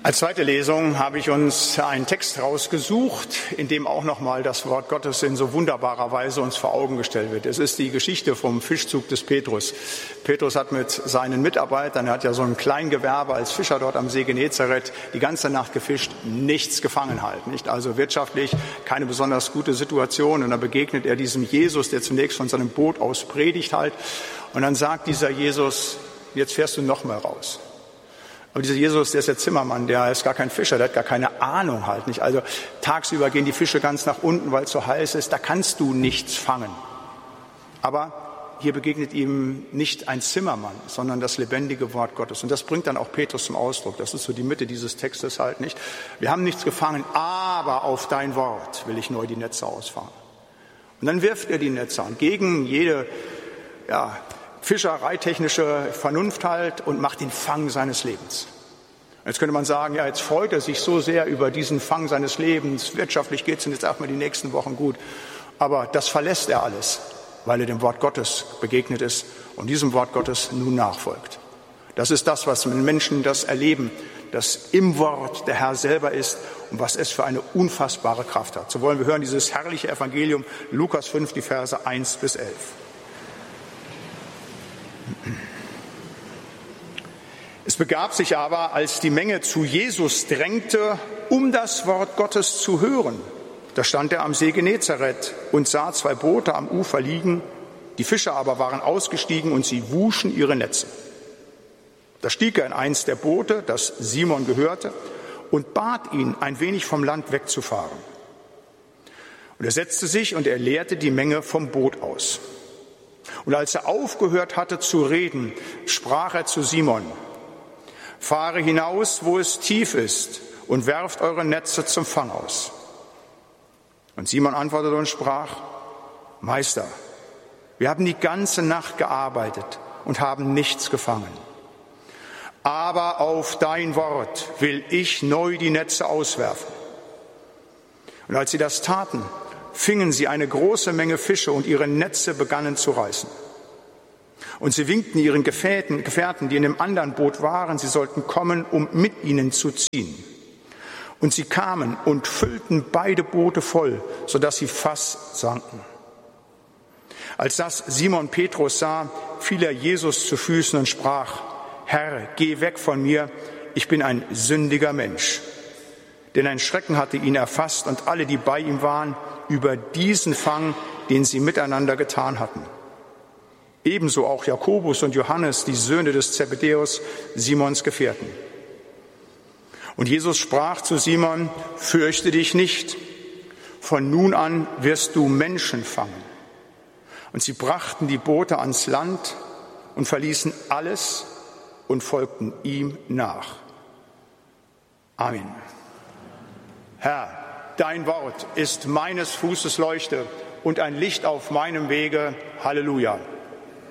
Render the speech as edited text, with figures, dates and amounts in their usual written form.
Als zweite Lesung habe ich uns einen Text rausgesucht, in dem auch nochmal das Wort Gottes in so wunderbarer Weise uns vor Augen gestellt wird. Es ist die Geschichte vom Fischzug des Petrus. Petrus hat mit seinen Mitarbeitern, er hat ja so ein Kleingewerbe als Fischer dort am See Genezareth, die ganze Nacht gefischt, nichts gefangen halt, nicht? Also wirtschaftlich keine besonders gute Situation. Und dann begegnet er diesem Jesus, der zunächst von seinem Boot aus predigt halt. Und dann sagt dieser Jesus, jetzt fährst du noch mal raus. Aber dieser Jesus, der ist der Zimmermann, der ist gar kein Fischer, der hat gar keine Ahnung halt nicht. Also tagsüber gehen die Fische ganz nach unten, weil es so heiß ist, da kannst du nichts fangen. Aber hier begegnet ihm nicht ein Zimmermann, sondern das lebendige Wort Gottes. Und das bringt dann auch Petrus zum Ausdruck. Das ist so die Mitte dieses Textes halt nicht. Wir haben nichts gefangen, aber auf dein Wort will ich neu die Netze ausfahren. Und dann wirft er die Netze an, gegen jede, fischereitechnische Vernunft halt und macht den Fang seines Lebens. Jetzt könnte man sagen, ja, jetzt freut er sich so sehr über diesen Fang seines Lebens, wirtschaftlich geht es ihm jetzt erstmal die nächsten Wochen gut. Aber das verlässt er alles, weil er dem Wort Gottes begegnet ist und diesem Wort Gottes nun nachfolgt. Das ist das, was Menschen das erleben, dass im Wort der Herr selber ist und was es für eine unfassbare Kraft hat. So wollen wir hören dieses herrliche Evangelium, Lukas 5, die Verse 1 bis 11. Es begab sich aber, als die Menge zu Jesus drängte, um das Wort Gottes zu hören. Da stand er am See Genezareth und sah 2 Boote am Ufer liegen. Die Fischer aber waren ausgestiegen und sie wuschen ihre Netze. Da stieg er in eins der Boote, das Simon gehörte, und bat ihn, ein wenig vom Land wegzufahren. Und er setzte sich und er leerte die Menge vom Boot aus. Und als er aufgehört hatte zu reden, sprach er zu Simon: Fahre hinaus, wo es tief ist, und werft eure Netze zum Fang aus. Und Simon antwortete und sprach: Meister, wir haben die ganze Nacht gearbeitet und haben nichts gefangen. Aber auf dein Wort will ich neu die Netze auswerfen. Und als sie das taten, fingen sie eine große Menge Fische und ihre Netze begannen zu reißen. Und sie winkten ihren Gefährten, die in dem anderen Boot waren, sie sollten kommen, um mit ihnen zu ziehen. Und sie kamen und füllten beide Boote voll, sodass sie fast sanken. Als das Simon Petrus sah, fiel er Jesus zu Füßen und sprach: Herr, geh weg von mir, ich bin ein sündiger Mensch. Denn ein Schrecken hatte ihn erfasst und alle, die bei ihm waren, über diesen Fang, den sie miteinander getan hatten. Ebenso auch Jakobus und Johannes, die Söhne des Zebedäus, Simons Gefährten. Und Jesus sprach zu Simon: Fürchte dich nicht, von nun an wirst du Menschen fangen. Und sie brachten die Boote ans Land und verließen alles und folgten ihm nach. Amen. Herr, dein Wort ist meines Fußes Leuchte und ein Licht auf meinem Wege. Halleluja.